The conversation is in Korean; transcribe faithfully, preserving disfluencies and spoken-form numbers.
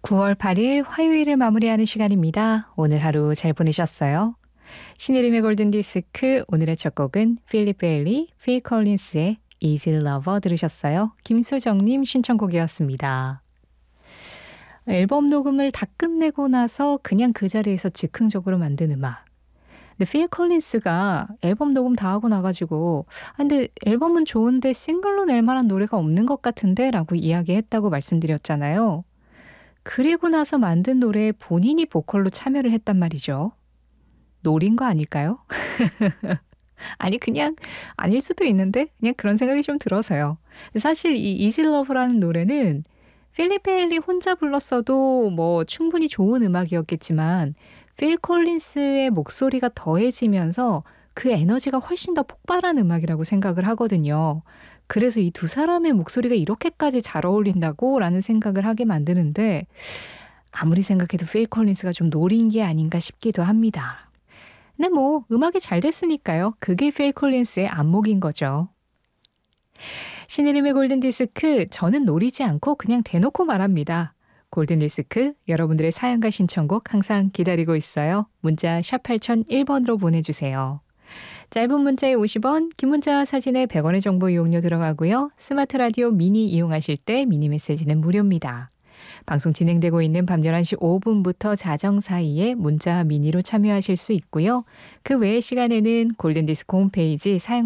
구월 팔일 화요일을 마무리하는 시간입니다. 오늘 하루 잘 보내셨어요? 신혜림의 골든디스크 오늘의 첫 곡은 필립 베일리, 필 콜린스의 Easy Lover 들으셨어요. 김수정님 신청곡이었습니다. 앨범 녹음을 다 끝내고 나서 그냥 그 자리에서 즉흥적으로 만든 음악. 근데 필 콜린스가 앨범 녹음 다 하고 나가지고 아, 근데 앨범은 좋은데 싱글로 낼 만한 노래가 없는 것 같은데 라고 이야기했다고 말씀드렸잖아요. 그리고 나서 만든 노래에 본인이 보컬로 참여를 했단 말이죠. 노린 거 아닐까요? 아니 그냥 아닐 수도 있는데 그냥 그런 생각이 좀 들어서요. 사실 이 Easy Love라는 노래는 필립 베일리 혼자 불렀어도 뭐 충분히 좋은 음악이었겠지만 필 콜린스의 목소리가 더해지면서 그 에너지가 훨씬 더 폭발한 음악이라고 생각을 하거든요. 그래서 이 두 사람의 목소리가 이렇게까지 잘 어울린다고 라는 생각을 하게 만드는데 아무리 생각해도 필 콜린스가 좀 노린 게 아닌가 싶기도 합니다. 근데 뭐 음악이 잘 됐으니까요. 그게 필 콜린스의 안목인 거죠. 신혜림의 골든디스크 저는 노리지 않고 그냥 대놓고 말합니다. 골든디스크 여러분들의 사연과 신청곡 항상 기다리고 있어요. 문자 샵 팔공공일 번으로 보내주세요. 짧은 문자에 오십 원, 긴 문자 사진에 백 원의 정보 이용료 들어가고요. 스마트 라디오 미니 이용하실 때 미니 메시지는 무료입니다. 방송 진행되고 있는 밤 열한 시 오 분부터 자정 사이에 문자 미니로 참여하실 수 있고요. 그 외의 시간에는 골든디스크 홈페이지 사연